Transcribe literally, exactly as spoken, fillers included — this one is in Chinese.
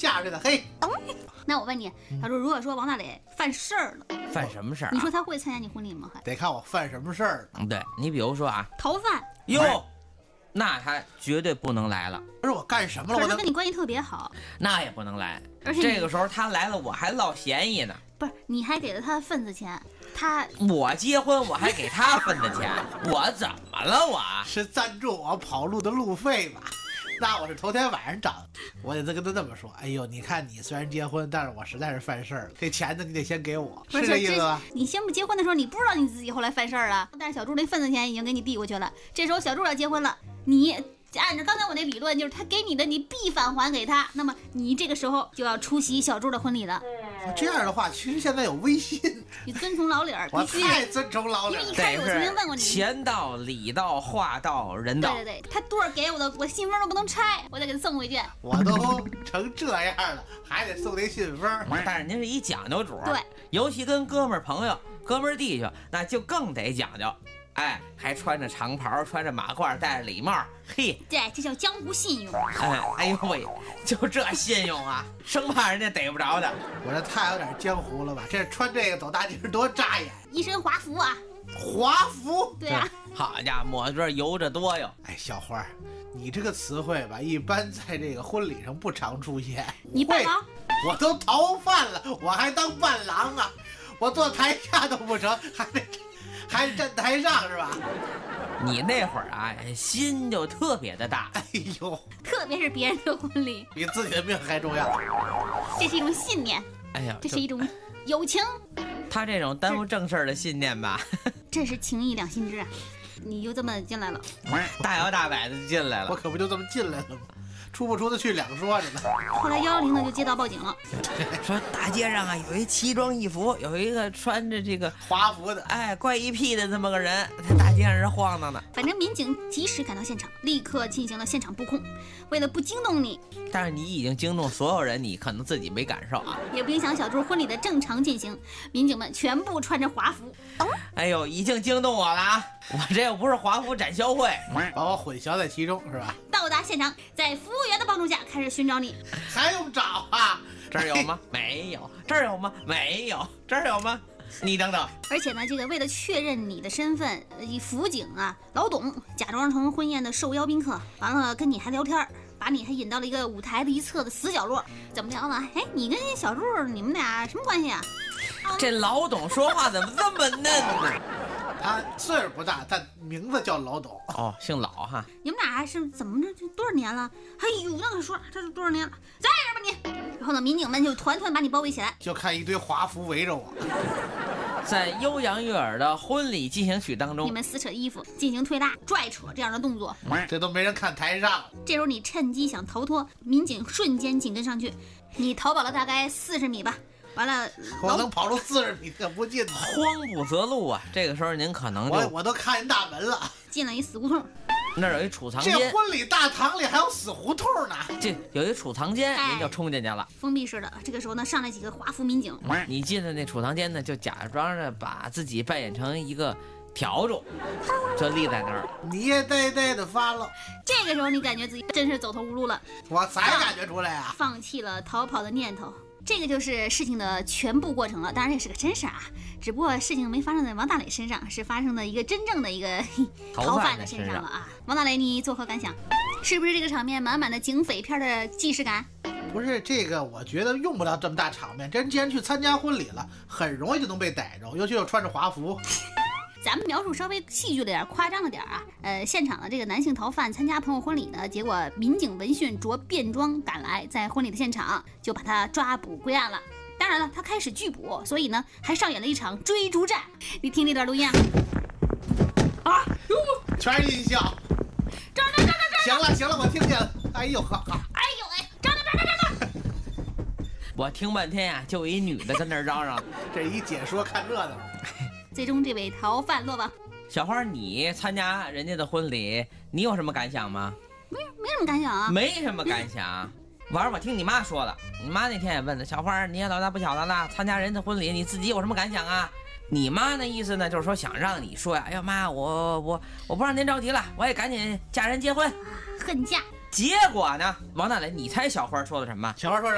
嫁出去的。嘿， 那我问你，小朱，如果说王大磊犯事儿了， 犯什么事儿、啊？ 你说他会参加你婚礼吗？还得看我犯什么事儿了。 对你比如说啊， 逃犯哟，那他绝对不能来了。 不是我干什么了？ 可我能是跟你关系特别好， 那也不能来。 而且这个时候他来了，我还落嫌疑呢。 不是，你还给了他份子钱，他我结婚我还给他份子钱，我怎么了我？ 是赞助我跑路的路费吧？那我是头天晚上找的，我得跟他这么说。哎呦，你看你虽然结婚，但是我实在是犯事儿了，这钱呢你得先给我，是这意思吧？ 你先不结婚的时候，你不知道你自己后来犯事儿了，但是小朱那份子钱已经给你递过去了。这时候小朱要结婚了，你按照刚才我那理论，就是他给你的，你必返还给他。那么你这个时候就要出席小朱的婚礼了。 这样的话，其实现在有微信， 你遵从老理儿， 我必须太遵从老理儿因为一。开始我曾经问过你， 钱到礼到话到人到。 对对对，他多少给我的，我信封都不能拆，我得给他送回去。 我都成这样了，还得送那信封。 但是您是一讲究主， 对， 尤其跟哥们儿朋友、哥们儿弟兄，那就更得讲究。哎，还穿着长袍，穿着马褂，戴着礼帽，嘿， 对，这叫江湖信用。 哎，哎呦喂，就这信用啊，生怕人家逮不着的。 我这太有点江湖了吧？这穿这个走大街多扎眼， 一身华服啊， 华服。 对啊， 好家伙，抹这油着多哟。 哎，小花，你这个词汇吧，一般在这个婚礼上不常出现。 你伴郎， 我都逃犯了，我还当伴郎啊？我坐台下都不成，还得还得站台上是吧？ 你那会儿啊，心就特别的大。 哎呦， 特别是别人的婚礼， 比自己的命还重要。 这是一种信念， 哎呀， 这是一种友情， 他这种耽误正事儿的信念吧， 这是情义两心知啊！你就这么进来了， 大摇大摆的进来了。 我可不就这么进来了吗？出不出得去两说着呢。 后来幺幺零呢就接到报警了， 说大街上啊有一奇装异服，有一个穿着这个华服的， 哎怪异癖的这么个人，在大街上是晃荡的。 反正民警及时赶到现场，立刻进行了现场布控。为了不惊动你， 但是你已经惊动所有人，你可能自己没感受啊。 也不影响小朱婚礼的正常进行，民警们全部穿着华服。 哎呦，已经惊动我了啊！我这又不是华服展销会， 把我混淆在其中是吧？ 到达现场，在服务员的帮助下开始寻找你。 还用找啊？ 这儿有吗？没有。这儿有吗？没有。这儿有吗？你等等。 而且呢，这个为了确认你的身份，以辅警啊老董假装成婚宴的受邀宾客，完了跟你还聊天，把你还引到了一个舞台的一侧的死角落。怎么聊呢？哎，你跟小朱你们俩什么关系啊？ 这老董说话怎么这么嫩呢？ 他岁数不大，但名字叫老董。 哦，姓老哈。 你们俩是怎么着？这多少年了？哎呦，那可说这是多少年了？在这吧你！然后呢，民警们就团团把你包围起来， 就看一堆华服围着我。 在悠扬悦耳的婚礼进行曲当中， 你们撕扯衣服，进行推拉、拽扯这样的动作。 这都没人看台上。 这时候你趁机想逃脱，民警瞬间紧跟上去，你逃跑了大概四十米吧。完了， 我能跑出四十米可不近呢。 慌不择路啊！这个时候您可能就我我都看见大门了， 进了一死胡同。 那儿有一储藏这间， 婚礼大堂里还有死胡同呢。 这有一储藏间， 哎您就冲进去了。 封闭式的。这个时候呢，上来几个华服民警， 你进了那储藏间呢，就假装着把自己扮演成一个笤帚，就立在那儿。 你也呆呆的发了， 这个时候你感觉自己真是走投无路了， 我才感觉出来啊！ 放弃了逃跑的念头。这个就是事情的全部过程了，当然这是个真事啊，只不过事情没发生在王大磊身上，是发生在一个真正的一个逃犯的身上了啊。王大磊，你作何感想？是不是这个场面满满的警匪片的既视感？ 不是这个，我觉得用不了这么大场面。真既然去参加婚礼了，很容易就能被逮着，尤其又穿着华服。 咱们描述稍微戏剧了点，夸张了点啊。呃，现场的这个男性逃犯参加朋友婚礼呢，结果民警闻讯着便装赶来，在婚礼的现场就把他抓捕归案了。当然了，他开始拒捕，所以呢还上演了一场追逐战。你听这段录音啊， 啊，全是音效。 站站站站站！ 行了行了，我听见了。哎呦呵呵， 哎呦哎，站站站站站站！ 我听半天呀、啊，就一女的跟那儿嚷嚷。 这一解说看热闹。 最终这位逃犯落网。 小花，你参加人家的婚礼，你有什么感想吗？ 没没什么感想啊， 没什么感想。完了，我听你妈说了，你妈那天也问了小花，你也老大不小的了，参加人家婚礼，你自己有什么感想啊？你妈那意思呢，就是说想让你说呀，哎呀妈，我我我不让您着急了，我也赶紧嫁人结婚， 恨嫁。 结果呢，王大雷，你猜小花说的什么？ 小花说什么？